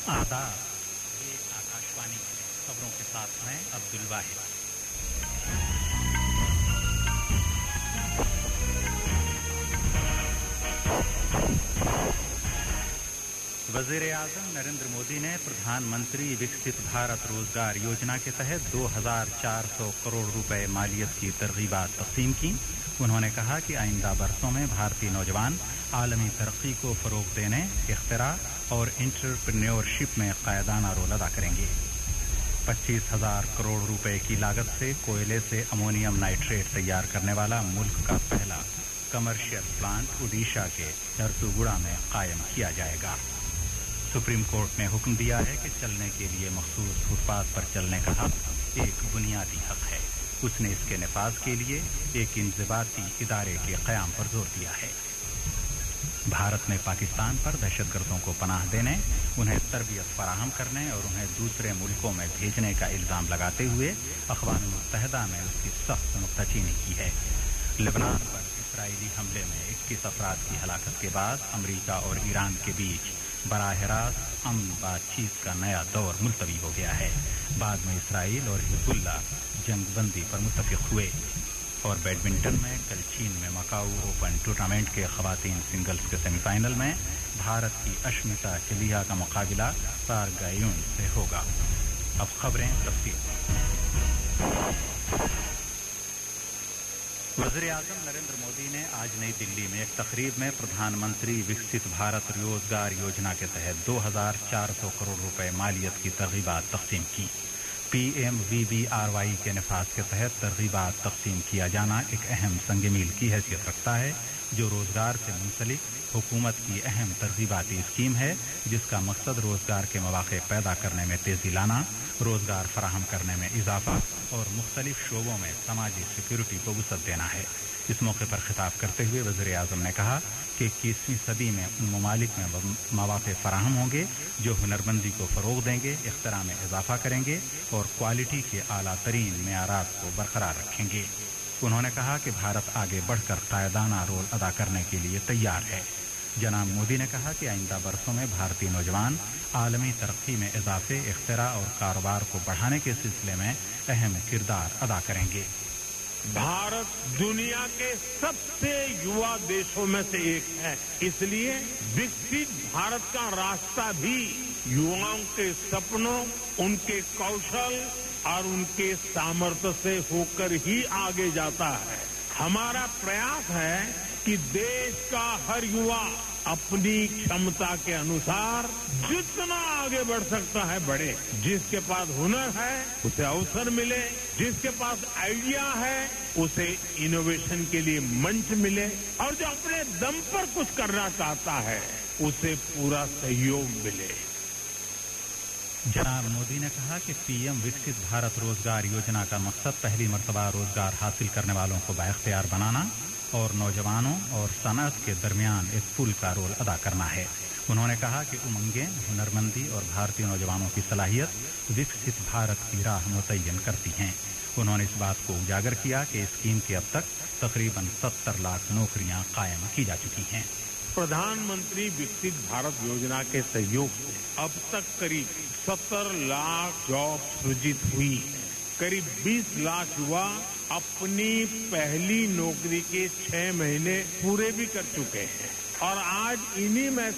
आदाब, ये आकाशवाणी खबरों के साथ मैं अब्दुल वाहिद। वज़ीर-ए-आज़म नरेंद्र मोदी ने प्रधानमंत्री विकसित भारत रोजगार योजना के तहत 2400 करोड़ रुपए मालियत की तरगीबात तक़सीम की। उन्होंने कहा कि आइंदा बरसों में भारतीय नौजवान आलमी तरक्की को फ़रोग़ देने, इख्तिरा और एंटरप्रेन्योरशिप में क़ायदाना रोल अदा करेंगे। 25,000 करोड़ रुपए की लागत से कोयले से अमोनियम नाइट्रेट तैयार करने वाला मुल्क का पहला कमर्शियल प्लांट ओडिशा के झरसुगुड़ा में कायम किया जाएगा। सुप्रीम कोर्ट ने हुक्म दिया है कि चलने के लिए मखसूस फुटपाथ पर चलने का हक एक बुनियादी हक है। उसने इसके नफाज के लिए एक इंज़िबाती इदारे के क़याम पर जोर दिया है। भारत ने पाकिस्तान पर दहशतगर्दों को पनाह देने, उन्हें तरबियत फराहम करने और उन्हें दूसरे मुल्कों में भेजने का इल्ज़ाम लगाते हुए अक़वाम मुत्तहिदा में उसकी सख्त नुक्ताचीनी की है। लेबनान पर इसराइली हमले में 21 अफराद की हलाकत के बाद अमरीका और ईरान के बीच बराह रास्त अमन बातचीत का नया दौर मुलतवी हो गया है। बाद में इसराइल और हिज़्बुल्लाह जंगबंदी पर मुत्तफ़िक़ हुए। और बैडमिंटन में कल चीन में मकाऊ ओपन टूर्नामेंट के ख़वातीन सिंगल्स के सेमीफाइनल में भारत की अश्मिता चलिहा का मुकाबला सारगायुन से होगा। अब खबरें तफसील। वज़ीर-ए-आज़म नरेंद्र मोदी ने आज नई दिल्ली में एक तकरीब में प्रधानमंत्री विकसित भारत रोजगार योजना के तहत 2400 करोड़ रुपए मालियत की तरगीबात तक़सीम की। PMVBRY के नफाज के तहत तरगीबात तक़सीम किया जाना एक अहम संग-मील की हैसियत रखता है, जो रोजगार से मुंसलिक हुकूमत की अहम तरगीबाती स्कीम है, जिसका मकसद रोजगार के मौक़े पैदा करने में तेजी लाना, रोजगार फराहम करने में इजाफा और मुख्तलिफ शोबों में समाजी सिक्योरिटी को वुसअत देना है। इस मौके पर खिताब करते हुए वज़ीर-ए-आज़म ने कहा कि 21वीं सदी में उन ममालिक में मौक़े फराहम होंगे जो हुनरमंदी को फ़रोग़ देंगे, इख्तिरा में इजाफा करेंगे और क्वालिटी के आला तरीन मेयारात को बरकरार रखेंगे। उन्होंने कहा कि भारत आगे बढ़कर क़ायदाना रोल अदा करने के लिए तैयार है। जनाब मोदी ने कहा कि आइंदा बरसों में भारतीय नौजवान आलमी तरक्की में इजाफे, इख्तिरा और कारोबार को बढ़ाने के सिलसिले में अहम किरदार अदा करेंगे। भारत दुनिया के सबसे युवा देशों में से एक है, इसलिए विकसित भारत का रास्ता भी युवाओं के सपनों, उनके कौशल और उनके सामर्थ्य से होकर ही आगे जाता है। हमारा प्रयास है कि देश का हर युवा अपनी क्षमता के अनुसार जितना आगे बढ़ सकता है बढ़े। जिसके पास हुनर है उसे अवसर मिले, जिसके पास आइडिया है उसे इनोवेशन के लिए मंच मिले और जो अपने दम पर कुछ करना चाहता है उसे पूरा सहयोग मिले। जनाब मोदी ने कहा कि पीएम विकसित भारत रोजगार योजना का मकसद पहली मर्तबा रोजगार हासिल करने वालों को बाइख्तियार बनाना और नौजवानों और सनअत के दरमियान एक पुल का रोल अदा करना है। उन्होंने कहा कि उमंगें, हुनरमंदी और भारतीय नौजवानों की सलाहियत विकसित भारत की राह मुतय्यन करती हैं। उन्होंने इस बात को उजागर किया कि इस स्कीम की अब तक तकरीबन 70 लाख नौकरियां कायम की जा चुकी हैं। प्रधानमंत्री विकसित भारत योजना के सहयोग से अब तक करीब 70 लाख जॉब सृजित हुई है। करीब 20 लाख युवा अपनी पहली नौकरी के 6 महीने पूरे भी कर चुके हैं और आज इन्हीं में